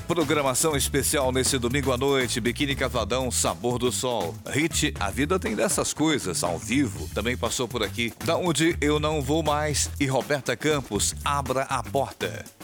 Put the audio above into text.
Programação especial nesse domingo à noite, Biquíni Cavadão, Sabor do Sol. Hit, A Vida Tem Dessas Coisas, ao vivo. Também passou por aqui, Da Onde Eu Não Vou Mais. E Roberta Campos, Abra a Porta.